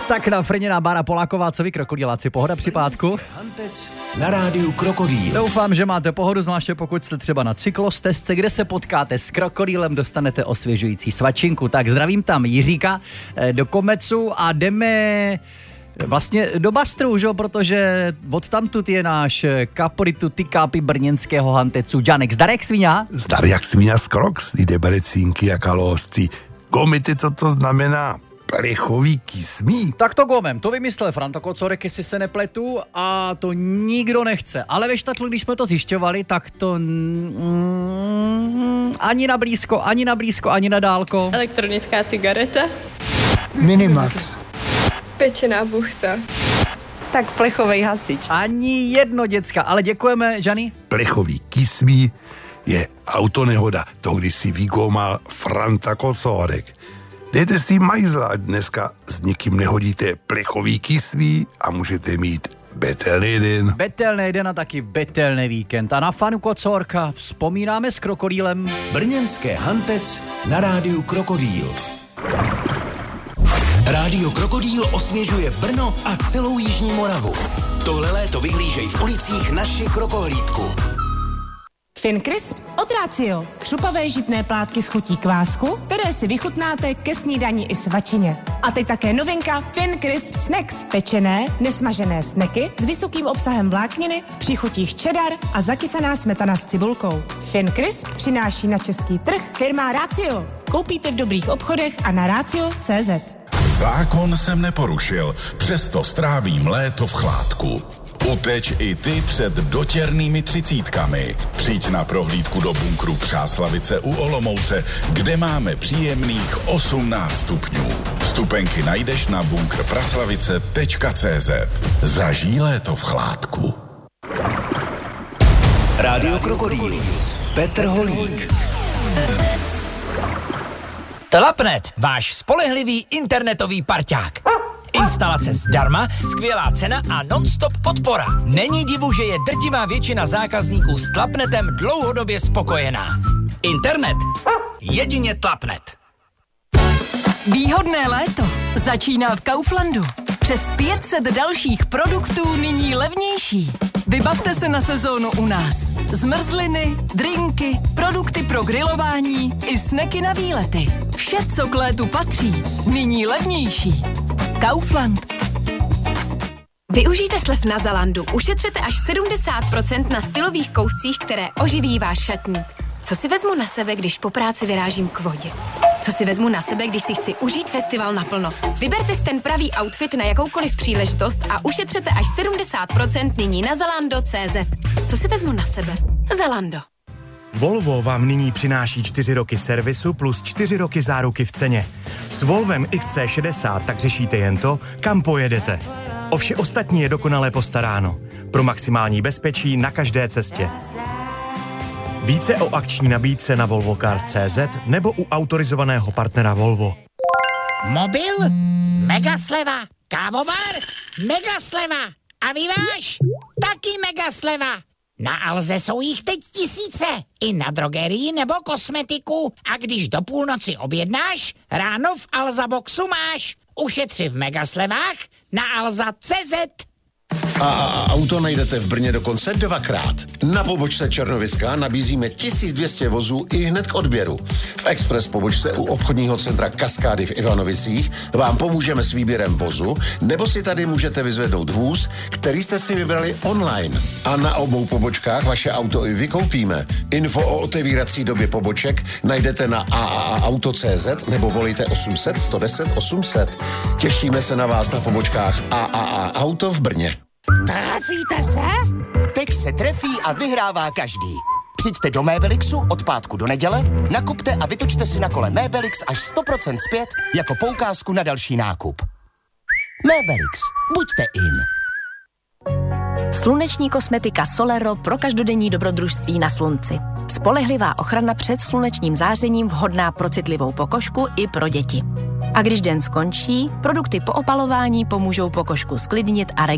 Tak nafrněná Bára Poláková, co vy krokodýláci, pohoda při pátku? Hantec na rádiu Krokodýl. Doufám, že máte pohodu, zvláště pokud jste třeba na cyklostezce, kde se potkáte s krokodýlem, dostanete osvěžující svačinku. Tak zdravím tam Jiříka do Komecu a jdeme vlastně do Bastru, že? Protože odtamtud je náš kapritu tykápy brněnského Hantecu Janek. Zdar jak sviňa? Zdar jak sviňa z Kroks, jde berecínky a kalosci. Gomity, co to znamená? Plechový kysmí. Tak to gomem, to vymyslel Franta Kocorek, jestli se nepletu, a to nikdo nechce. Ale ve Štatlu, když jsme to zjišťovali, tak to ani na blízko, ani na dálko. Elektronická cigareta. Minimax. Pečená buchta. Tak plechovej hasič. Ani jedno, děcka, ale děkujeme, Žany. Plechový kysmí je autonehoda, to když si vygoumal Franta Kocorek. Dejte si majzla, dneska s nikým nehodíte plechový kysmí a můžete mít betelný den. Betelný den a taky betelný víkend. A na Fanu Kocorka vzpomínáme s krokodýlem. Brněnské Hantec na rádiu Krokodýl. Rádio Krokodýl osvěžuje Brno a celou Jižní Moravu. Tohle léto vyhlížej v ulicích naši krokohlídku. Fincrisp od Ratio. Křupavé žitné plátky s chutí kvásku, které si vychutnáte ke snídani i svačině. A teď také novinka Fincrisp Snacks. Pečené, nesmažené sneky s vysokým obsahem vlákniny, v příchutích cheddar a zakysaná smetana s cibulkou. Fincrisp přináší na český trh firma Ratio. Koupíte v dobrých obchodech a na ratio.cz. Zákon jsem neporušil, přesto strávím léto v chládku. Uteč i ty před dotěrnými 30. Přijď na prohlídku do bunkru Přáslavice u Olomouce, kde máme příjemných 18 stupňů. Vstupenky najdeš na bunkrpraslavice.cz. Zažij léto v chládku. Rádio Krokodýl. Petr Holík. Tlapnet, váš spolehlivý internetový parťák. Instalace zdarma, skvělá cena a non-stop podpora. Není divu, že je drtivá většina zákazníků s Tlapnetem dlouhodobě spokojená. Internet. Jedině Tlapnet. Výhodné léto začíná v Kauflandu. Přes 500 dalších produktů nyní levnější. Vybavte se na sezónu u nás. Zmrzliny, drinky, produkty pro grilování i sneky na výlety. Vše, co k létu patří, nyní levnější. Kaufland. Využijte slev na Zalandu. Ušetřete až 70% na stylových kouscích, které oživí váš šatník. Co si vezmu na sebe, když po práci vyrážím k vodě? Co si vezmu na sebe, když si chci užít festival naplno? Vyberte si ten pravý outfit na jakoukoliv příležitost a ušetřete až 70% nyní na Zalando.cz. Co si vezmu na sebe? Zalando. Volvo vám nyní přináší 4 roky servisu plus 4 roky záruky v ceně. S Volvem XC60 tak řešíte jen to, kam pojedete. O vše ostatní je dokonale postaráno. Pro maximální bezpečí na každé cestě. Více o akční nabídce na volvocars.cz nebo u autorizovaného partnera Volvo. Mobil? Mega sleva. Kávovar? Mega sleva. A vyváž? Taky mega sleva. Na Alze jsou jich teď tisíce. I na drogerii nebo kosmetiku. A když do půlnoci objednáš, ráno v Alza Boxu máš. Ušetři v megaslevách na alza.cz. A auto najdete v Brně dokonce 2krát. Na pobočce Černovická nabízíme 1200 vozů i hned k odběru. V Express pobočce u obchodního centra Kaskády v Ivanovicích vám pomůžeme s výběrem vozu, nebo si tady můžete vyzvednout vůz, který jste si vybrali online. A na obou pobočkách vaše auto i vykoupíme. Info o otevírací době poboček najdete na aaaauto.cz nebo volejte 800 110 800. Těšíme se na vás na pobočkách AAA Auto v Brně. Trefíte se? Teď se trefí a vyhrává každý. Přijďte do Mébelixu od pátku do neděle, nakupte a vytočte si na kole Mébelix až 100% zpět jako poukázku na další nákup. Mébelix. Buďte in. Sluneční kosmetika Solero pro každodenní dobrodružství na slunci. Spolehlivá ochrana před slunečním zářením vhodná pro citlivou pokožku i pro děti. A když den skončí, produkty po opalování pomůžou pokožku sklidnit a